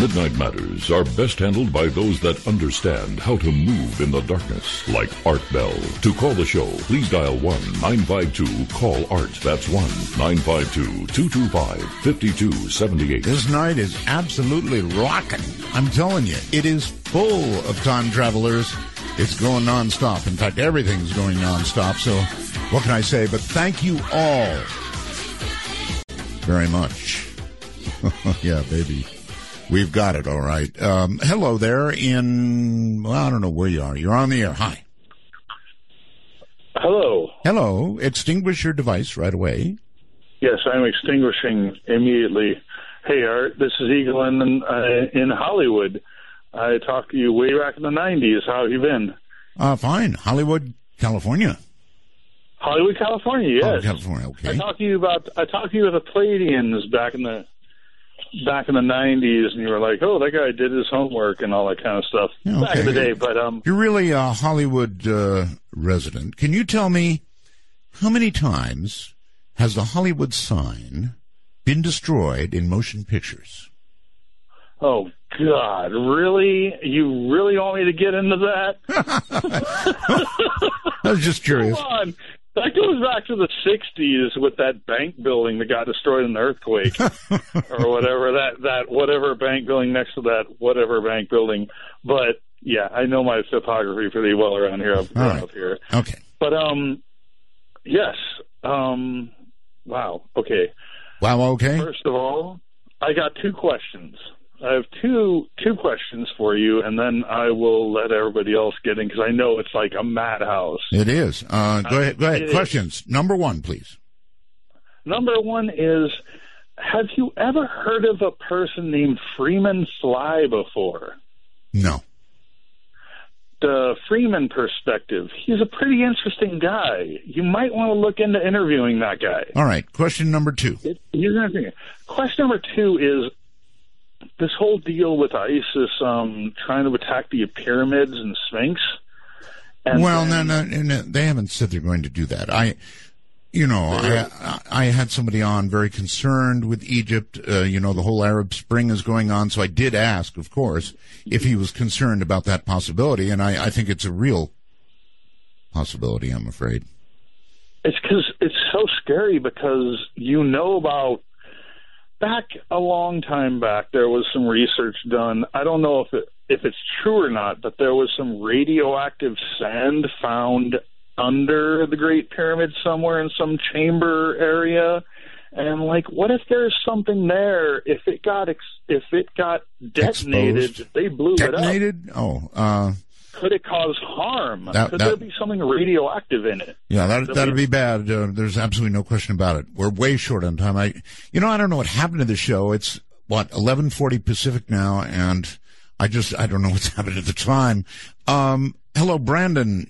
Midnight Matters are best handled by those that understand how to move in the darkness, like Art Bell. To call the show, please dial 1-952-CALL-ART. That's 1-952-225-5278. This night is absolutely rocking. I'm telling you, it is full of time travelers. It's going nonstop. In fact, everything's going nonstop. So what can I say? But thank you all very much. Yeah, baby. We've got it, all right. Hello there in, well, I don't know where you are. You're on the air. Hi. Hello. Hello. Extinguish your device right away. Yes, I'm extinguishing immediately. Hey, Art, this is Eagle in Hollywood. I talked to you way back in the 90s. How have you been? Fine. Hollywood, California. Hollywood, California, yes. Oh, California, okay. I talked to you about the Palladians back in the 90s, and you were like, oh, that guy did his homework and all that kind of stuff back in the day. But you're really a Hollywood resident. Can you tell me how many times has the Hollywood sign been destroyed in motion pictures? Oh, God, really? You really want me to get into that? I was just curious. Come on. That goes back to the 60s with that bank building that got destroyed in an earthquake or whatever, that whatever bank building next to that whatever bank building. But, yeah, I know my topography pretty well around here. I've grown up here. Okay. But, yes. Wow. Okay. Wow, okay. First of all, I got two questions. I have two questions for you, and then I will let everybody else get in, because I know it's like a madhouse. It is. Go ahead. Questions. Number one, please. Number one is, have you ever heard of a person named Freeman Fly before? No. The Freeman perspective. He's a pretty interesting guy. You might want to look into interviewing that guy. All right. Question number two. Question number two is, this whole deal with ISIS trying to attack the pyramids and Sphinx. And no, they haven't said they're going to do that. I had somebody on very concerned with Egypt. The whole Arab Spring is going on, so I did ask, of course, if he was concerned about that possibility, and I think it's a real possibility, I'm afraid. It's because it's so scary, because about back a long time back, there was some research done. I don't know if it's true or not, but there was some radioactive sand found under the Great Pyramid somewhere in some chamber area. And what if there's something there? If it got detonated, exposed. They blew Detonated? it up. Could it cause harm? Could there be something radioactive in it? Yeah, that'd be bad. There's absolutely no question about it. We're way short on time. I don't know what happened to the show. It's 11:40 Pacific now, and I don't know what's happened at the time. Hello, Brandon.